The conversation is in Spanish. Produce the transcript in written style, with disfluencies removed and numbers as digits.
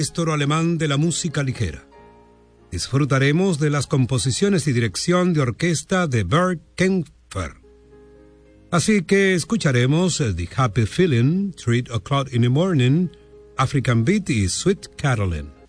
Toro alemán de la música ligera. Disfrutaremos de las composiciones y dirección de orquesta de Bert Kaempfer. Así que escucharemos The Happy Feeling, 3 O'Clock in the Morning, African Beat y Sweet Caroline.